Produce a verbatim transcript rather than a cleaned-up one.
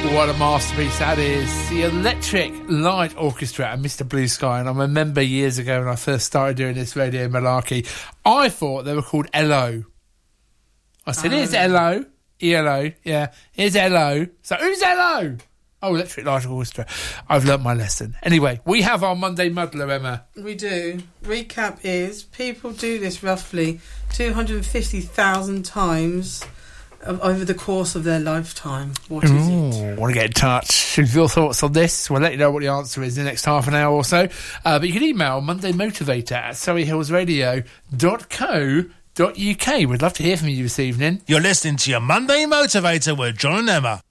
What a masterpiece that is. The Electric Light Orchestra and Mister Blue Sky. And I remember years ago when I first started doing this radio malarkey, I thought they were called L O. I said, um. here's L O. E L O. Yeah, here's L O. So who's L O? Oh, Electric Light Orchestra. I've learnt my lesson. Anyway, we have our Monday Muddler, Emma. We do. Recap is, people do this roughly two hundred fifty thousand times over the course of their lifetime. What is Ooh, it? Want to get in touch with your thoughts on this? We'll let you know what the answer is in the next half an hour or so. Uh, but you can email Monday Motivator at surrey hills radio dot co dot uk. We'd love to hear from you this evening. You're listening to your Monday Motivator with John and Emma.